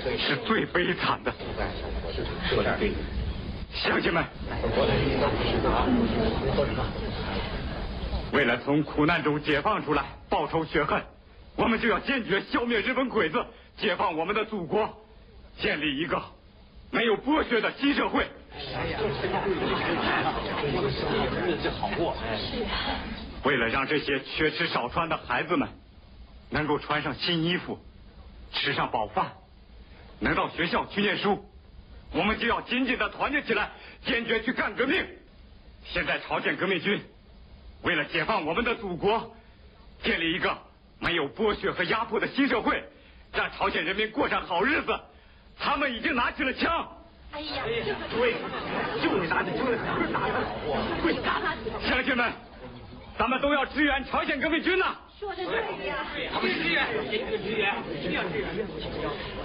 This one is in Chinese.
是最悲惨的。 说点对。 乡亲们，为了从苦难中解放出来，报仇雪恨，我们就要坚决消灭日本鬼子，解放我们的祖国，建立一个没有剥削的新社会。 日子好过。 为了让这些缺吃少穿的孩子们能够穿上新衣服，吃上饱饭，能到学校去念书，我们就要紧紧的团结起来，坚决去干革命。现在朝鲜革命军为了解放我们的祖国，建立一个没有剥削和压迫的新社会，让朝鲜人民过上好日子，他们已经拿起了枪。 哎呀， 对，就得拿着，就得拿着好货，对， 乡亲们，咱们都要支援朝鲜革命军呐！ 说的对呀， 支援，一定要支援。